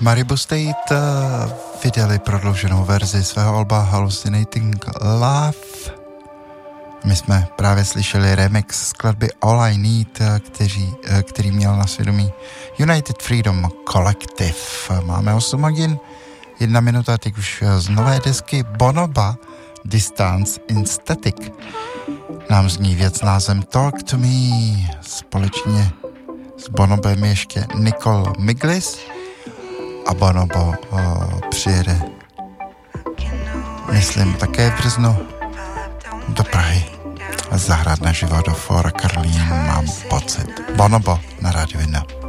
Maribu State vydali prodlouženou verzi svého alba Hallucinating Love. My jsme právě slyšeli remix skladby All I Need, který měl na svědomí United Freedom Collective. Máme 8 hodin, 1 minuta, teď už z nové desky Bonoba Distance in Static. Nám zní věc s názvem Talk to Me. Společně s Bonobem ještě Nicole Miglis a Bonobo přijede, myslím, také v březnu do Prahy zahrát naživo do Fora Karlín, mám pocit. Bonobo na Rádiu 1.